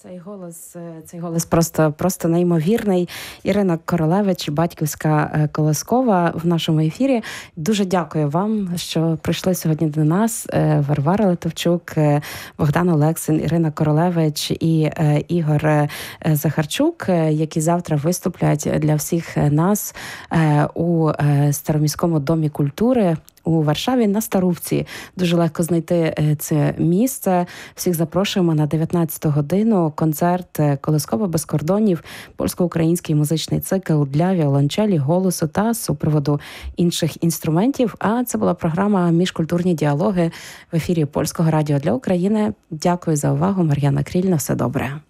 Цей голос просто неймовірний. Ірина Королевич, батьківська колискова в нашому ефірі. Дуже дякую вам, що прийшли сьогодні до нас. Варвара Литовчук, Богдан Олексин, Ірина Королевич і Ігор Захарчук, які завтра виступлять для всіх нас у Староміському домі культури у Варшаві на Старówці. Дуже легко знайти це місце. Всіх запрошуємо на 19-ту годину. Концерт «Колискова без кордонів», польсько-український музичний цикл для віолончелі, голосу та супроводу інших інструментів. А це була програма «Міжкультурні діалоги» в ефірі Польського радіо для України. Дякую за увагу. Мар'яна Кріль. На все добре.